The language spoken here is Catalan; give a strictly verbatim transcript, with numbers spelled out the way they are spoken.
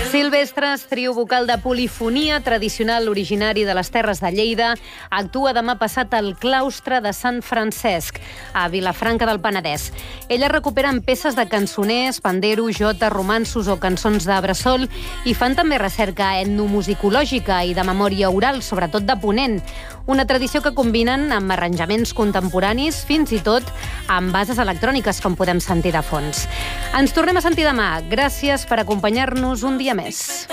Silvestres, trio vocal de polifonia tradicional originari de les Terres de Lleida, actua demà passat al claustre de Sant Francesc, a Vilafranca del Penedès. Ella recuperen peces de cançoners, pandero, jota, romanços o cançons de bressol i fan també recerca etnomusicològica i de memòria oral, sobretot de Ponent. Una tradició que combinen amb arranjaments contemporanis, fins i tot amb bases electròniques, com podem sentir de fons. Ens tornem a sentir demà. Gràcies per acompanyar-nos un dia més.